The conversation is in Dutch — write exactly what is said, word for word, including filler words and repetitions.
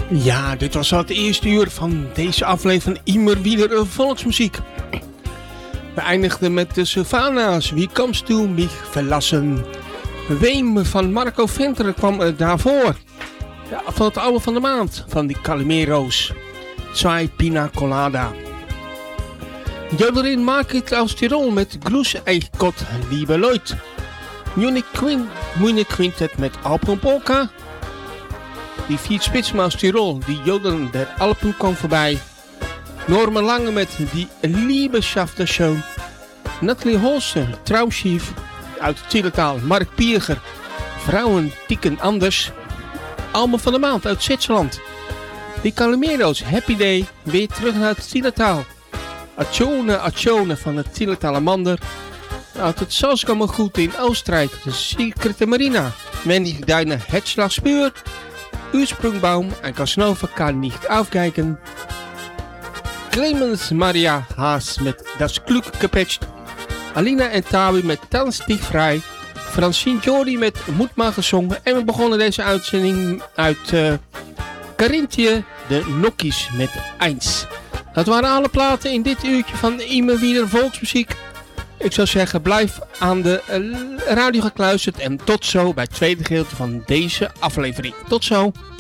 Ja, dit was al het eerste uur van deze aflevering van Immer Wieder Volksmuziek. We eindigden met de Sylvana's, Wie Comes to Mich Verlassen. Weem van Marco Venter kwam er daarvoor. Ja, van het oude van de maand, van die Calimero's. Zwei Pina Colada. Jodelin Market aus Tirol met Gruß euch Gott, liebe Leute. Munich Quint, Munich Quintet met Alpen Polka. Die Fiat Spitsma aus Tirol, die Joden der Alpen kwam voorbij. Norman Lange met die Liebeschaft der Show. Nathalie Holsten, Traumschief uit het Zillertaal. Mark Pierger, Vrouwen tikken anders. Alma van de Maand uit Zwitserland. Die Calimero's, Happy Day, weer terug naar het Zillertaal. Accione Accione van het Zillertaal Amander. Uit het Salzkammergoed in Oostenrijk, de Secrete Marina. Wendy Deine Herzschlagspuur. Ursprungbaum en Casanova kan niet afkijken. Clemens Maria Haas met Das Glück gepatcht. Alina en Tabi met Tanz dich frei. Francine Jordi met Moet maar gezongen. En we begonnen deze uitzending uit uh, Carinthië, de Nokkies met Eins. Dat waren alle platen in dit uurtje van Immer Wieder Volksmuziek. Ik zou zeggen, blijf aan de uh, radio gekluisterd. En tot zo bij het tweede gedeelte van deze aflevering. Tot zo.